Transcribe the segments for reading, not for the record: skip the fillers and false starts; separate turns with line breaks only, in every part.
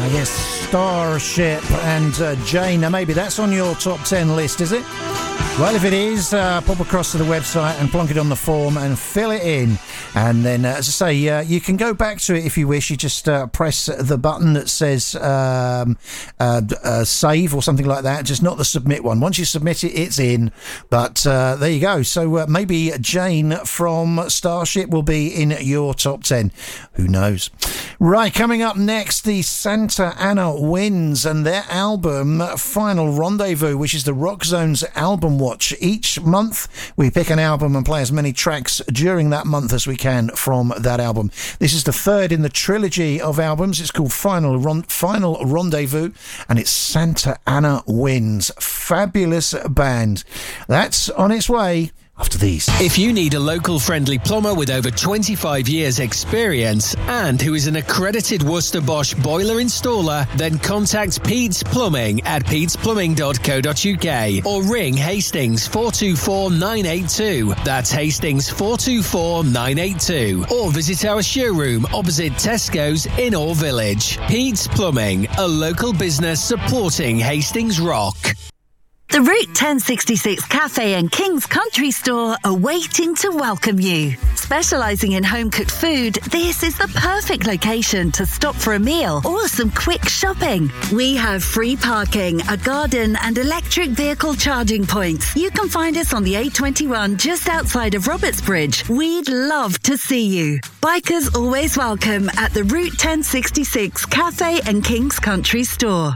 Yes, Starship and Jane. Now, maybe that's on your top 10 list, is it? Well, if it is, pop across to the website and plonk it on the form and fill it in. And then, as I say, you can go back to it if you wish. You just press the button that says save or something like that, just not the submit one. Once you submit it, it's in. But there you go. So maybe Jane from Starship will be in your top 10. Who knows? Right, coming up next, the Santa Ana Winds and their album Final Rendezvous, which is the Rock Zone's album watch. Each month we pick an album and play as many tracks during that month as we can from that album. This is the third in the trilogy of albums. It's called Final Rendezvous, and it's Santa Ana Winds. Fabulous band. That's on its way after these.
If you need a local friendly plumber with over 25 years experience and who is an accredited Worcester Bosch boiler installer, then contact Pete's Plumbing at pete'splumbing.co.uk or ring Hastings 424 982. That's Hastings 424 982. Or visit our showroom opposite Tesco's in Orr Village. Pete's Plumbing, a local business supporting Hastings Rock.
The Route 1066 Cafe and King's Country Store are waiting to welcome you. Specialising in home-cooked food, this is the perfect location to stop for a meal or some quick shopping. We have free parking, a garden and electric vehicle charging points. You can find us on the A21 just outside of Robertsbridge. We'd love to see you. Bikers always welcome at the Route 1066 Cafe and King's Country Store.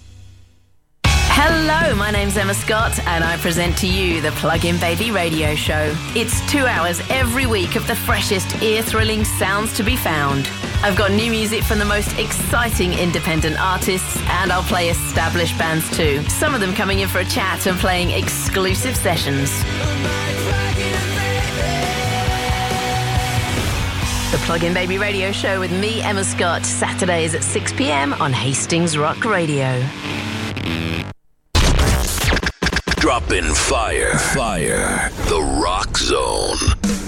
Hello, my name's Emma Scott and I present to you the Plug-in Baby Radio Show. It's 2 hours every week of the freshest, ear-thrilling sounds to be found. I've got new music from the most exciting independent artists and I'll play established bands too. Some of them coming in for a chat and playing exclusive sessions. The Plug-in Baby Radio Show with me, Emma Scott, Saturdays at 6 p.m. on Hastings Rock Radio.
Dropping fire. The Rock Zone.